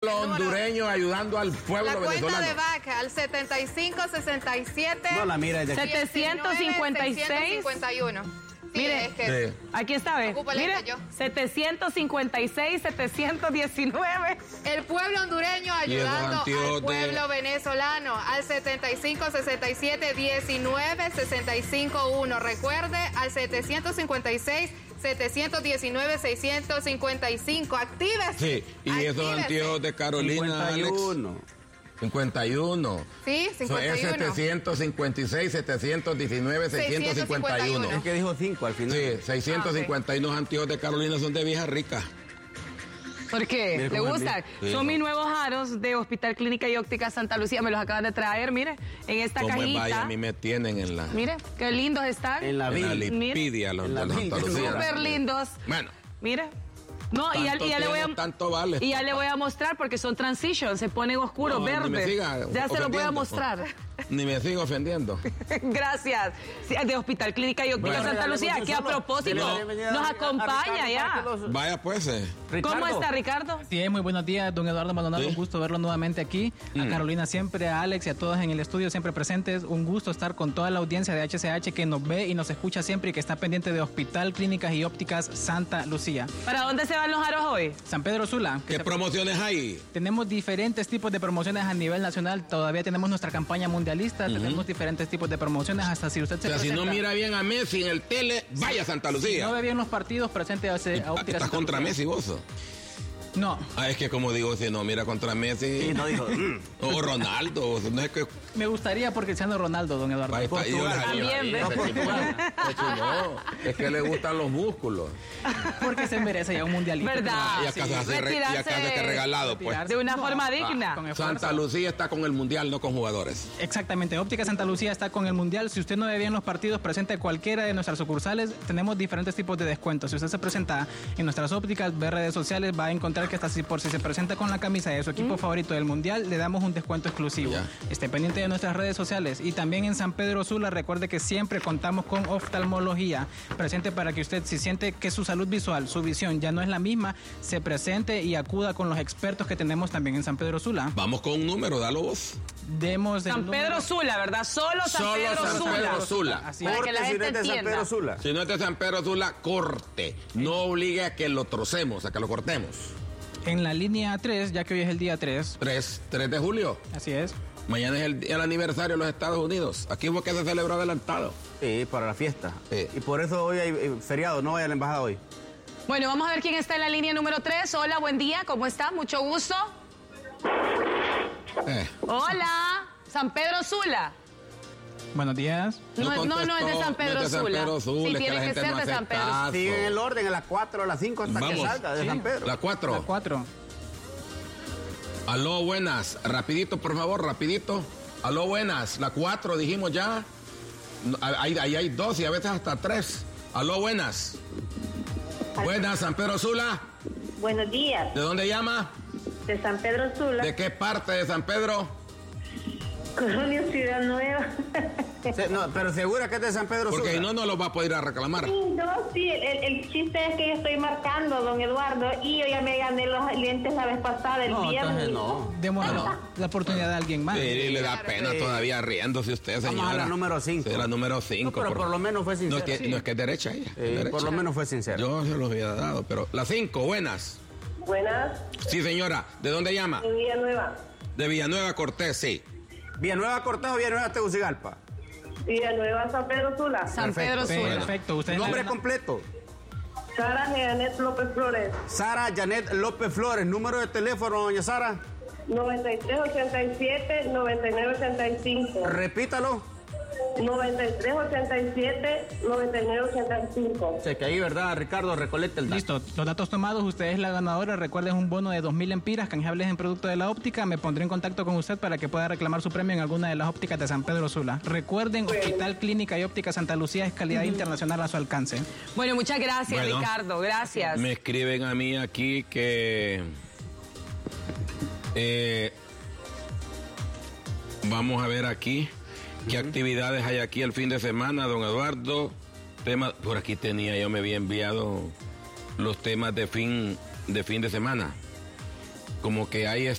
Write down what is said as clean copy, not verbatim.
pueblo hondureño ayudando al pueblo venezolano. La cuenta de vaca al 7567. No la mira, 756. 651. Sí, Mire, es que sí. Aquí está, ¿ve? Mire, 756, 719. El pueblo hondureño ayudando al pueblo venezolano al 7567-19-651. Recuerde, al 756 719-655. Actívese. Sí, y esos anteojos de Carolina, 51. Alex. 51. Sí, 51. Es 756, 719, 651. Es que dijo 5 al final. Sí, 651 anteojos de Carolina son de vieja rica. ¿Por qué? ¿Le gustan? Sí, son mis nuevos aros de Hospital Clínica y Óptica Santa Lucía. Me los acaban de traer, mire, en esta cajita. Vaya, a mí me tienen en la... Mire, qué lindos están. En la lipidia, los de Santa Lucía. Súper lindos. Bueno. Mire. No, y ya le voy a... Tanto vale. Y ya le voy a mostrar porque son transition, se ponen oscuros, verdes. Ya se los voy a mostrar. Ni me sigo ofendiendo. Gracias. Sí, de Hospital Clínica y Óptica Santa Lucía, que a propósito nos acompaña ya. Vaya pues. ¿Cómo está, Ricardo? Sí, muy buenos días, don Eduardo Maldonado. Un gusto verlo nuevamente aquí. A Carolina siempre, a Alex y a todos en el estudio siempre presentes. Un gusto estar con toda la audiencia de HCH que nos ve y nos escucha siempre y que está pendiente de Hospital Clínicas y Ópticas Santa Lucía. ¿Para dónde se van los aros hoy? San Pedro Sula. ¿Qué promociones hay? Tenemos diferentes tipos de promociones a nivel nacional. Todavía tenemos nuestra campaña mundialista. Tenemos diferentes tipos de promociones. Hasta si usted se presenta. Si no mira bien a Messi en el tele, vaya a Santa Lucía. Si no ve bien los partidos, presente a Ópticas. ¿Estás contra Messi vos? No. Es que como digo, si no mira contra Messi. Sí, no dijo. O Ronaldo. No es que... Me gustaría por Cristiano Ronaldo, don Eduardo. También, ¿ves? Es que le gustan los músculos. Porque se merece ya un mundialito. ¿Verdad? Y acá se hace que regalado, pues. De una forma digna. Santa Lucía está con el mundial, no con jugadores. Exactamente. Óptica Santa Lucía está con el mundial. Si usted no ve bien los partidos, presente cualquiera de nuestras sucursales. Tenemos diferentes tipos de descuentos. Si usted se presenta en nuestras ópticas, ve redes sociales, va a encontrar que hasta si se presenta con la camisa de su equipo favorito del mundial, le damos un descuento exclusivo. Esté pendiente de nuestras redes sociales. Y también en San Pedro Sula, recuerde que siempre contamos con oftalmología presente para que usted, si siente que su salud visual, su visión ya no es la misma, se presente y acuda con los expertos que tenemos también en San Pedro Sula. Vamos con un número, dalo vos. Demos San Pedro Sula, ¿verdad? Solo San Pedro Sula. Así para que la gente entienda. San Pedro Sula. Si no es de San Pedro Sula, corte. No obligue a que lo trocemos, a que lo cortemos. En la línea 3, ya que hoy es el día 3. 3 de julio. Así es. Mañana es el aniversario de los Estados Unidos. Aquí es porque se celebró adelantado. Sí, para la fiesta. Sí. Y por eso hoy hay feriado, no vaya a la embajada hoy. Bueno, vamos a ver quién está en la línea número 3. Hola, buen día, ¿cómo está? Mucho gusto. Hola, San Pedro Sula. Buenos días. No es de San Pedro Sula. Sí, tiene que ser de San Pedro Sula. Sigue en el orden, a las 4, a las 5 hasta que salga de San Pedro. La 4. La 4. Aló, buenas. Rapidito, por favor, rapidito. Aló, buenas. La 4 dijimos ya. Ahí hay 2 y a veces hasta 3. Aló, buenas. Buenas, San Pedro Sula. Buenos días. ¿De dónde llama? De San Pedro Sula. ¿De qué parte de San Pedro? Colonia Ciudad Nueva. No, pero segura que es de San Pedro Sula. Porque si no, no lo va a poder ir a reclamar. Sí, el chiste es que yo estoy marcando, don Eduardo, y yo ya me gané los lentes la vez pasada, el viernes. Demos la oportunidad a alguien más. Sí, le da pena todavía riéndose usted, señora. Vamos a la número 5. Sí, la número 5. No, pero por lo menos fue sincera. No es que es derecha ella. Derecha. Por lo menos fue sincera. Yo se los había dado, pero la 5, buenas. Buenas. Sí, señora. ¿De dónde llama? De Villanueva. De Villanueva Cortés, sí. ¿Villanueva Cortés o Villanueva Tegucigalpa? Villanueva San Pedro Sula. San Pedro Sula. Perfecto. ¿Usted nombre completo? Sara Janet López Flores. Sara Janet López Flores. Número de teléfono, doña Sara. 9387-9985. Repítalo. 9387-9985. O sea que ahí, ¿verdad, Ricardo? Recolecta el dato. Listo, los datos tomados, usted es la ganadora. Recuerden un bono de 2,000 empiras canjeables en producto de la óptica. Me pondré en contacto con usted para que pueda reclamar su premio en alguna de las ópticas de San Pedro Sula. Recuerden, Hospital Clínica y Óptica Santa Lucía es calidad internacional a su alcance. Bueno, muchas gracias, Ricardo. Gracias. Me escriben a mí aquí que... vamos a ver aquí qué actividades hay aquí el fin de semana, don Eduardo. Por aquí yo me había enviado los temas de fin de semana. Como que hay